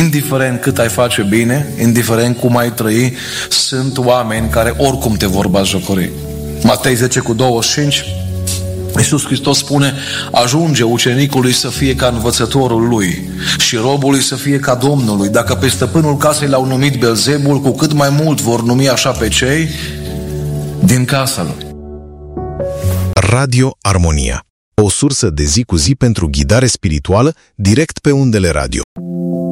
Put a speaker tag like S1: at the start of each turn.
S1: indiferent cât ai face bine, indiferent cum ai trăi, sunt oameni care oricum te vor batjocori. Matei 10:25, Iisus Hristos spune: ajunge ucenicului să fie ca învățătorul lui și robului să fie ca Domnului. Dacă pe stăpânul casei l-au numit Belzebul, cu cât mai mult vor numi așa pe cei din casa lui.
S2: Radio Armonia, o sursă de zi cu zi pentru ghidare spirituală direct pe undele radio.